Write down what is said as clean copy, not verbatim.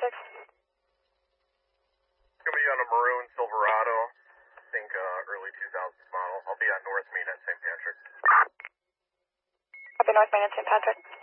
6. It's going to be on a maroon Silverado, I think early 2000s model. I'll be on North Main at St. Patrick. Copy, North Main at St. Patrick.